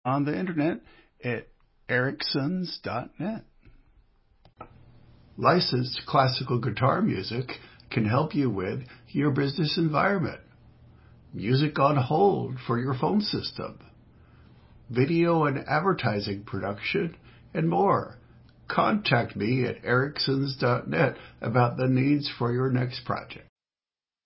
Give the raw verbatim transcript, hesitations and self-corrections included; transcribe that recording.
on the internet at ericsons dot net. Licensed classical guitar music can help you with your business environment. Music on hold for your phone system. Video and advertising production, and more. Contact me at ericsons dot net about the needs for your next project.